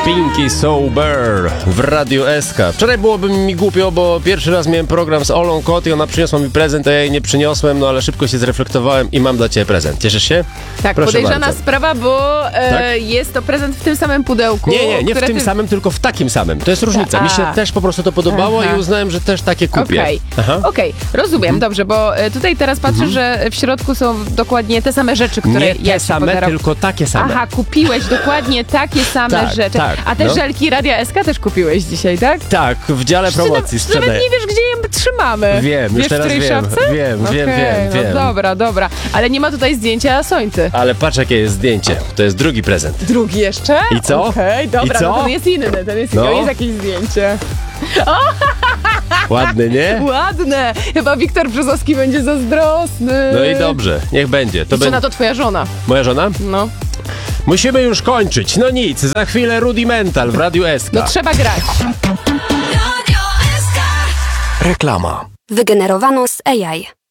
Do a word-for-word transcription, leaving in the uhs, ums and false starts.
Pinky Sober w Radiu S K. Wczoraj byłoby mi głupio, bo pierwszy raz miałem program z Olą Kot i ona przyniosła mi prezent, a ja jej nie przyniosłem, no ale szybko się zreflektowałem i mam dla ciebie prezent. Cieszysz się? Tak, Proszę podejrzana bardzo. sprawa, bo e, Tak? jest to prezent w tym samym pudełku. Nie, nie, nie w które tym ty... samym, tylko w takim samym. To jest różnica. Mi się A. też po prostu to podobało Aha. i uznałem, że też takie kupię. Okej, Aha. okej, rozumiem, dobrze, bo e, tutaj teraz patrzę, że w środku są dokładnie te same rzeczy, które Nie ja te ci same, podarow- tylko takie same. Aha, kupiłeś dokładnie takie same Tak, rzeczy. tak, A te no. żelki Radia S K też kupiłeś dzisiaj, tak? Tak, w dziale Ty, promocji nawet, ty sprzedaję. nawet nie wiesz, gdzie je trzymamy. Wiem, już wiesz, teraz w której wiem, szafce? wiem, Okej, wiem, wiem, no wiem. dobra, dobra. Ale nie ma tutaj zdjęcia Sońty. Ale patrz, jakie jest zdjęcie. To jest drugi prezent. Drugi jeszcze? I co? Okej, dobra, I co? no ten jest inny, ten jest No. inny. Jest jakieś zdjęcie. Ładny, nie? Ładne. Chyba Wiktor Brzozowski będzie zazdrosny. No i dobrze, niech będzie. To Co będzie na to twoja żona? moja żona? No. Musimy już kończyć. No nic, za chwilę Rudimental w Radiu S K. No trzeba grać. Reklama. Wygenerowano z A I.